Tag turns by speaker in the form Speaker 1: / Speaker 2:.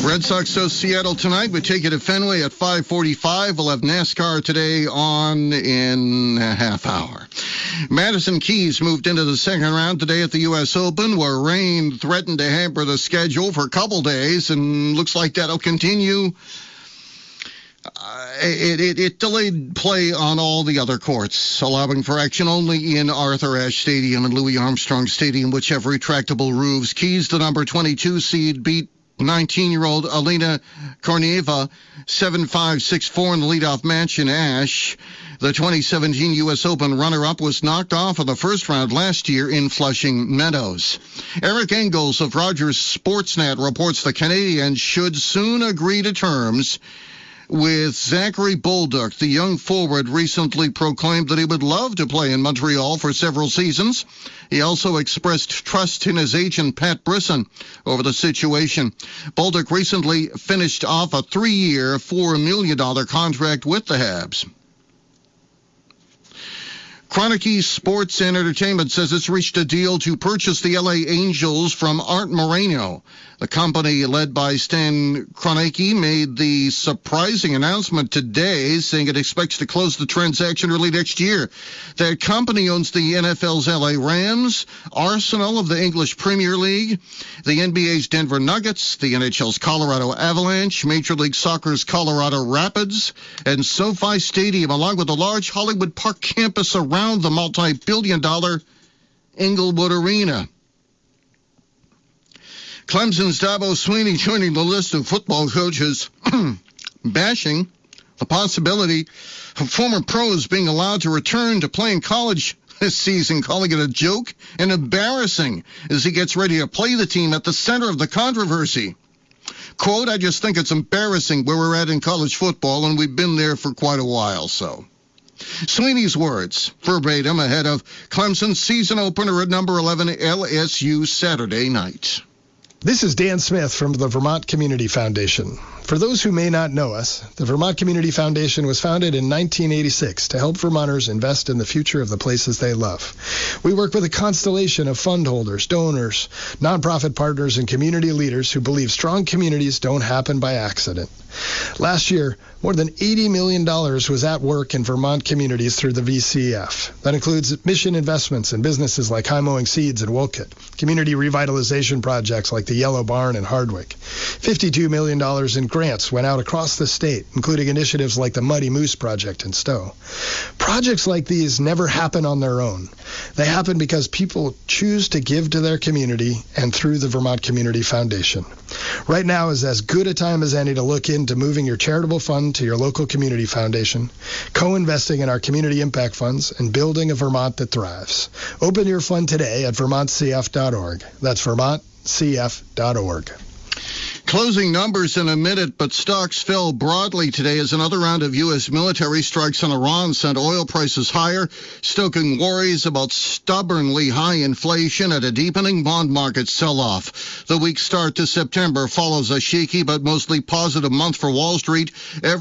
Speaker 1: Red Sox host Seattle tonight. We take it to Fenway at 5:45. We'll have NASCAR today on in a half hour. Madison Keys moved into the second round today at the U.S. Open, where rain threatened to hamper the schedule for a couple days, and looks like that'll continue. It delayed play on all the other courts, allowing for action only in Arthur Ashe Stadium and Louis Armstrong Stadium, which have retractable roofs. Keys, the number 22 seed, beat 19-year-old Alina Korneeva 7-5, 6-4 in the leadoff match in Ashe. The 2017 U.S. Open runner-up was knocked off in the first round last year in Flushing Meadows. Eric Engels of Rogers Sportsnet reports the Canadiens should soon agree to terms with Zachary Bolduc. The young forward recently proclaimed that he would love to play in Montreal for several seasons. He also expressed trust in his agent, Pat Brisson, over the situation. Bolduc recently finished off a 3-year, $4 million contract with the Habs. Kroenke Sports and Entertainment says it's reached a deal to purchase the LA Angels from Art Moreno. The company, led by Stan Kroenke, made the surprising announcement today, saying it expects to close the transaction early next year. That company owns the NFL's LA Rams, Arsenal of the English Premier League, the NBA's Denver Nuggets, the NHL's Colorado Avalanche, Major League Soccer's Colorado Rapids, and SoFi Stadium, along with a large Hollywood Park campus around the multi-billion-dollar Inglewood Arena. Clemson's Dabo Swinney joining the list of football coaches bashing the possibility of former pros being allowed to return to playing college this season, calling it a joke and embarrassing as he gets ready to play the team at the center of the controversy. Quote, "I just think it's embarrassing where we're at in college football, and we've been there for quite a while, so." Sweeney's words, verbatim, ahead of Clemson's season opener at number 11 LSU Saturday night.
Speaker 2: This is Dan Smith from the Vermont Community Foundation. For those who may not know us, the Vermont Community Foundation was founded in 1986 to help Vermonters invest in the future of the places they love. We work with a constellation of fund holders, donors, nonprofit partners, and community leaders who believe strong communities don't happen by accident. Last year, more than $80 million was at work in Vermont communities through the VCF. That includes mission investments in businesses like High Mowing Seeds in Wolcott, community revitalization projects like the Yellow Barn in Hardwick. $52 million in grants went out across the state, including initiatives like the Muddy Moose Project in Stowe. Projects like these never happen on their own. They happen because people choose to give to their community and through the Vermont Community Foundation. Right now is as good a time as any to look into moving your charitable fund to your local community foundation, co-investing in our community impact funds, and building a Vermont that thrives. Open your fund today at vermontcf.org. That's vermontcf.org.
Speaker 1: Closing numbers in a minute, but stocks fell broadly today as another round of U.S. military strikes on Iran sent oil prices higher, stoking worries about stubbornly high inflation and a deepening bond market sell-off. The weak start to September follows a shaky but mostly positive month for Wall Street.